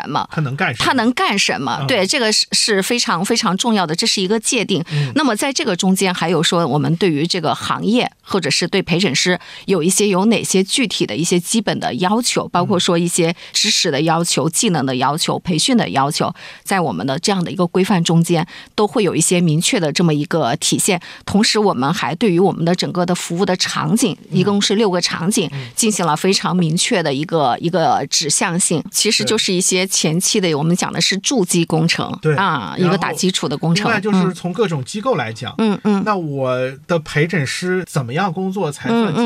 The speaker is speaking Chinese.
什么， 他能干什么， 他能干什么，对，这个是非常非常重要的，这是一个界定。那么在这个中间还有说我们对于这个行业或者是对陪审师有哪些具体的一些基本的要求，包括说一些知识的要求、技能的要求、培训的要求，在我们的这样的一个规范中间都会有一些明确的这么一个体现。同时我们还对于我们的整个的服务的场景，一共是6个场景，进行了非常明确的一个指向性，其实就是一些前期的我们讲的是筑基工程， 对一个打基础的工程。 另外就是从各种机构来讲，那我的陪审师怎么样工作才算